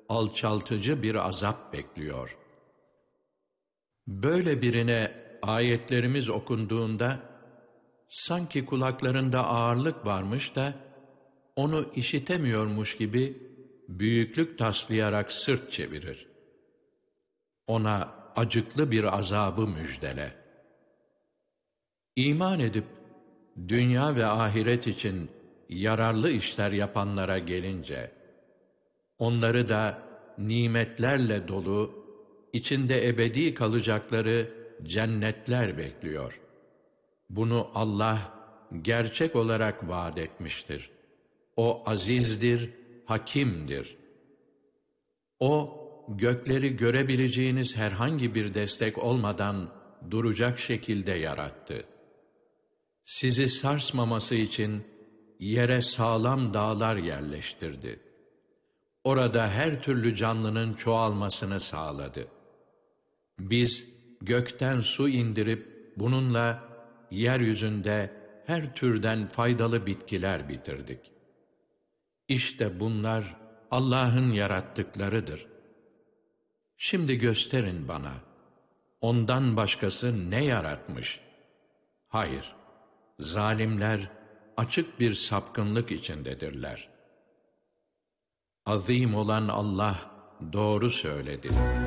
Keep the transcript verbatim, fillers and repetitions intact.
alçaltıcı bir azap bekliyor. Böyle birine ayetlerimiz okunduğunda, sanki kulaklarında ağırlık varmış da, onu işitemiyormuş gibi büyüklük taslayarak sırt çevirir. Ona acıklı bir azabı müjdele. İman edip, dünya ve ahiret için yararlı işler yapanlara gelince, onları da nimetlerle dolu, içinde ebedi kalacakları cennetler bekliyor. Bunu Allah gerçek olarak vaat etmiştir. O azizdir, hakimdir. O, gökleri görebileceğiniz herhangi bir destek olmadan duracak şekilde yarattı. Sizi sarsmaması için yere sağlam dağlar yerleştirdi. Orada her türlü canlının çoğalmasını sağladı. Biz gökten su indirip bununla yeryüzünde her türden faydalı bitkiler bitirdik. İşte bunlar Allah'ın yarattıklarıdır. Şimdi gösterin bana, ondan başkası ne yaratmış? Hayır, zalimler açık bir sapkınlık içindedirler. Azim olan Allah doğru söyledi.